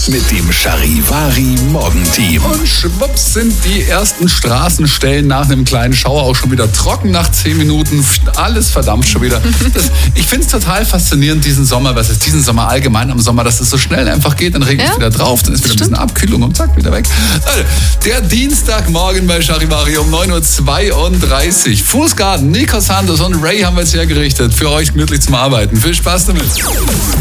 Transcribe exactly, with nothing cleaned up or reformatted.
mit dem Charivari Morgenteam. Und schwupps sind die ersten Straßenstellen nach einem kleinen Schauer auch schon wieder trocken nach zehn Minuten. Alles verdampft schon wieder. Das, ich finde es total faszinierend, diesen Sommer, was ist diesen Sommer allgemein am Sommer, dass es so schnell einfach geht, dann regnet es Ja, wieder drauf, dann ist wieder ein bisschen Abkühlung und zack, wieder weg. Also, der Dienstagmorgen bei Charivari um neun Uhr zweiunddreißig. Fußgarten, Nico Santos und Ray haben wir jetzt hergerichtet. Für euch gemütlich zum Arbeiten. Viel Spaß damit.